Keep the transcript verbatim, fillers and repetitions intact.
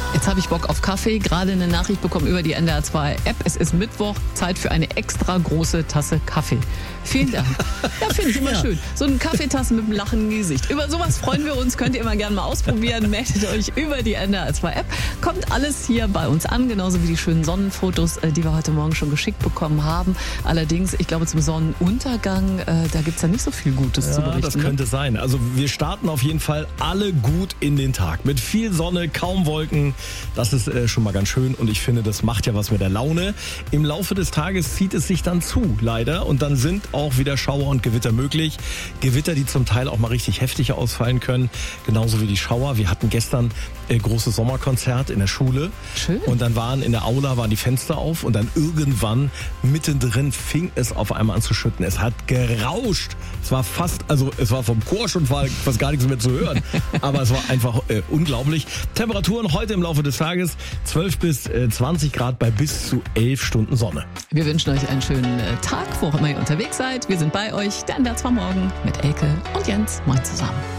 Jetzt habe ich Bock auf Kaffee, gerade eine Nachricht bekommen über die N D R zwei App. Es ist Mittwoch, Zeit für eine extra große Tasse Kaffee. Vielen Dank. Ja, finde ich immer Ja. schön. So eine Kaffeetasse mit einem lachenden Gesicht. Über sowas freuen wir uns, könnt ihr immer gerne mal ausprobieren. Meldet euch über die N D R zwei App. Kommt alles hier bei uns an, genauso wie die schönen Sonnenfotos, äh, die wir heute Morgen schon geschickt bekommen haben. Allerdings, ich glaube zum Sonnenuntergang, äh, da gibt es ja nicht so viel Gutes zu Ja, berichten. das könnte sein. Also wir starten auf jeden Fall alle gut in den Tag. Mit viel Sonne, kaum Wolken. Das ist äh, schon mal ganz schön und ich finde, das macht ja was mit der Laune. Im Laufe des Tages zieht es sich dann zu, leider. Und dann sind auch wieder Schauer und Gewitter möglich. Gewitter, die zum Teil auch mal richtig heftig ausfallen können. Genauso wie die Schauer. Wir hatten gestern äh, großes Sommerkonzert in der Schule. Schön. Und dann waren in der Aula waren die Fenster auf und dann irgendwann mittendrin fing es auf einmal an zu schütten. Es hat gerauscht. Es war fast, also es war vom Chor schon fast gar nichts mehr zu hören. Aber es war einfach äh, unglaublich. Temperaturen heute im Laufe des Tages zwölf bis zwanzig Grad bei bis zu elf Stunden Sonne. Wir wünschen euch einen schönen äh, Tag, wo auch immer ihr unterwegs seid. Wir sind bei euch, der N D R zwei Morgen mit Elke und Jens. Moin zusammen.